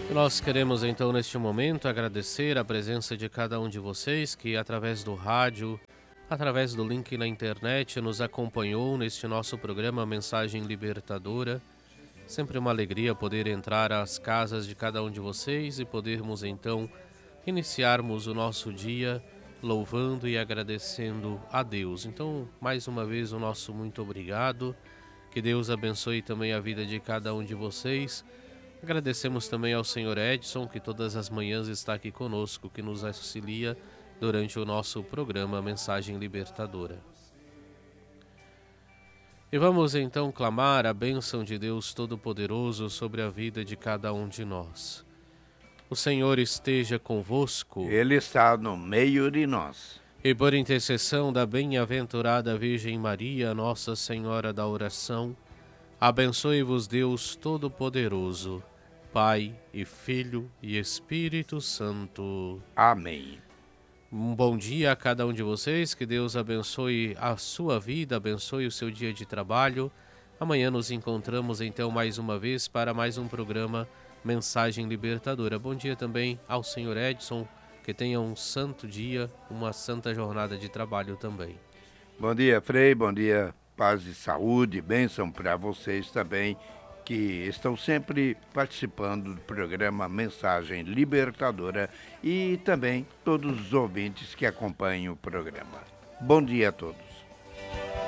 Nós queremos então neste momento agradecer a presença de cada um de vocês que através do rádio, através do link na internet nos acompanhou neste nosso programa Mensagem Libertadora. Sempre uma alegria poder entrar às casas de cada um de vocês e podermos então iniciarmos o nosso dia louvando e agradecendo a Deus. Então, mais uma vez o nosso muito obrigado. Que Deus abençoe também a vida de cada um de vocês. Agradecemos também ao Senhor Edson, que todas as manhãs está aqui conosco, que nos auxilia durante o nosso programa Mensagem Libertadora. E vamos então clamar a bênção de Deus Todo-Poderoso sobre a vida de cada um de nós. O Senhor esteja convosco. Ele está no meio de nós. E por intercessão da bem-aventurada Virgem Maria, Nossa Senhora da Oração, abençoe-vos Deus Todo-Poderoso, Pai e Filho e Espírito Santo. Amém. Um bom dia a cada um de vocês, que Deus abençoe a sua vida, abençoe o seu dia de trabalho. Amanhã nos encontramos então mais uma vez para mais um programa Mensagem Libertadora. Bom dia também ao Senhor Edson, que tenha um santo dia, uma santa jornada de trabalho também. Bom dia, Frei, bom dia, paz e saúde, bênção para vocês também, que estão sempre participando do programa Mensagem Libertadora e também todos os ouvintes que acompanham o programa. Bom dia a todos.